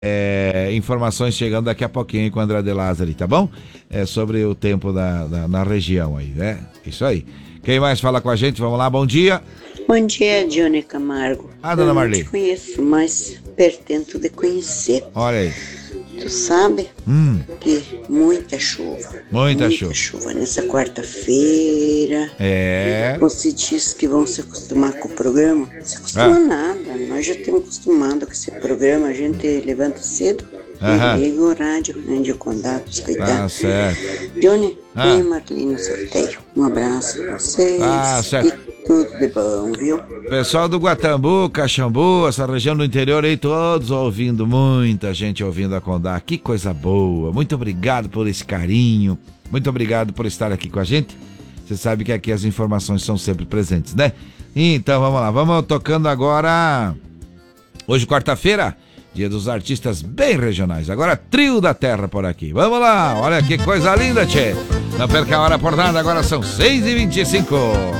Informações chegando daqui a pouquinho com o André de Lázari, tá bom? Sobre o tempo na região aí, né? Isso aí. Quem mais fala com a gente? Vamos lá, bom dia. Bom dia, Johnny Camargo. Dona Marli. Eu não te conheço, mas pretendo de conhecer. Olha aí. Tu sabe que muita chuva. Muita chuva. Nessa quarta-feira. Você disse que vão se acostumar com o programa. Não se acostuma nada. Nós já estamos acostumados com esse programa. A gente levanta cedo e liga o rádio, de contatos, coitado. Tá certo. Johnny, põe a Marli no sorteio. Um abraço pra vocês. Tá certo. E tudo de bom, viu? Pessoal do Guatambu, Caxambu, essa região do interior aí, todos ouvindo, muita gente ouvindo a Condá. Que coisa boa. Muito obrigado por esse carinho. Muito obrigado por estar aqui com a gente. Você sabe que aqui as informações são sempre presentes, né? Então, vamos lá. Vamos tocando agora. Hoje, quarta-feira, dia dos artistas bem regionais. Agora, Trio da Terra por aqui. Vamos lá. Olha que coisa linda, tchê. Não perca a hora por nada. Agora são 6h25.